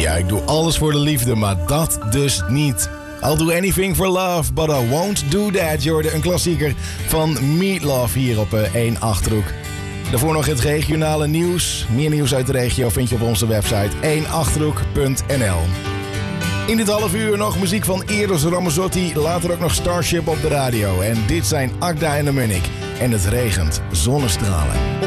Ja, ik doe alles voor de liefde, maar dat dus niet. I'll do anything for love, but I won't do that. Je hoorde een klassieker van Meatloaf hier op 1 Achterhoek. Daarvoor nog het regionale nieuws. Meer nieuws uit de regio vind je op onze website 1achterhoek.nl. In dit half uur nog muziek van Eros Ramazzotti. Later ook nog Starship op de radio. En dit zijn Agda en de Munnik. En het regent zonnestralen.